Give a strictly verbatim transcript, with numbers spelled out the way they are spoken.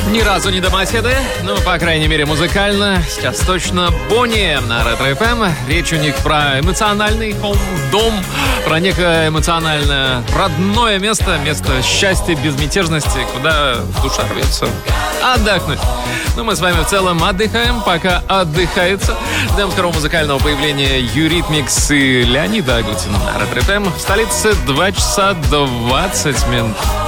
Ни разу не домоседы, ну, по крайней мере, музыкально. Сейчас точно Бонни на Ретро-эф эм. Речь у них про эмоциональный home, дом, про некое эмоционально родное место, место счастья, безмятежности, куда душа рвется отдохнуть. Ну, мы с вами в целом отдыхаем, пока отдыхается. Ждем скорого музыкального появления Юритмикс и Леонида Агутина на Ретро-эф эм. В столице два часа двадцать минут.